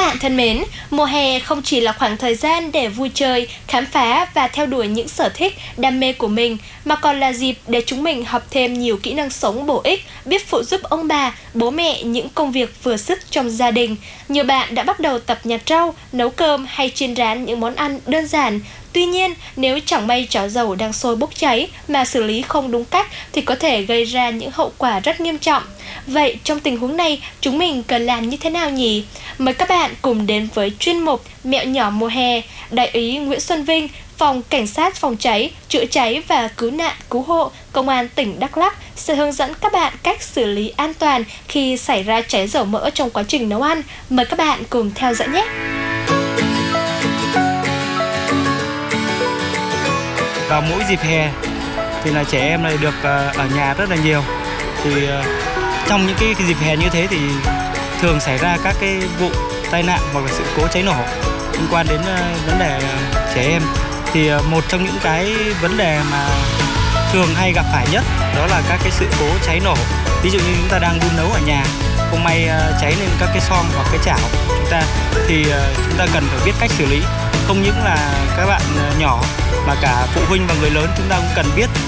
bạn thân mến, mùa hè không chỉ là khoảng thời gian để vui chơi, khám phá và theo đuổi những sở thích, đam mê của mình, mà còn là dịp để chúng mình học thêm nhiều kỹ năng sống bổ ích, biết phụ giúp ông bà, bố mẹ những công việc vừa sức trong gia đình. Nhiều bạn đã bắt đầu tập nhặt rau, nấu cơm hay chiên rán những món ăn đơn giản. Tuy nhiên, nếu chẳng may chảo dầu đang sôi bốc cháy mà xử lý không đúng cách thì có thể gây ra những hậu quả rất nghiêm trọng. Vậy trong tình huống này, chúng mình cần làm như thế nào nhỉ? Mời các bạn cùng đến với chuyên mục Mẹo nhỏ mùa hè. Đại úy Nguyễn Xuân Vinh, Phòng Cảnh sát Phòng cháy, chữa cháy và Cứu nạn Cứu hộ, Công an tỉnh Đắk Lắk sẽ hướng dẫn các bạn cách xử lý an toàn khi xảy ra cháy dầu mỡ trong quá trình nấu ăn. Mời các bạn cùng theo dõi nhé! Vào mỗi dịp hè thì là trẻ em này được ở nhà rất là nhiều. Thì trong những cái dịp hè như thế thì thường xảy ra các cái vụ tai nạn hoặc là sự cố cháy nổ liên quan đến vấn đề trẻ em. Thì một trong những cái vấn đề mà thường hay gặp phải nhất đó là các cái sự cố cháy nổ. Ví dụ như chúng ta đang đun nấu ở nhà, không may cháy lên các cái xoong hoặc cái chảo của chúng ta thì chúng ta cần phải biết cách xử lý. Không những là các bạn nhỏ mà cả phụ huynh và người lớn chúng ta cũng cần biết